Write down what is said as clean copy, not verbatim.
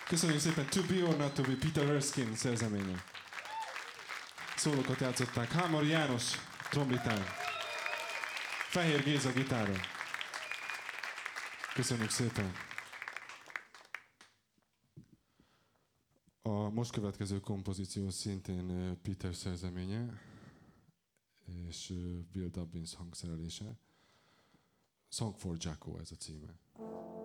Köszönjük szépen, To Be or Not To Be, Peter Erskine szerzeménye. Szólókat játszották, Hámori János trombitán, Fehér Géza gitáron. Köszönjük szépen. A most következő kompozíció szintén Peter szerzeménye, és Will Dubbins hangszerelése. Song for Jacko ez a címe.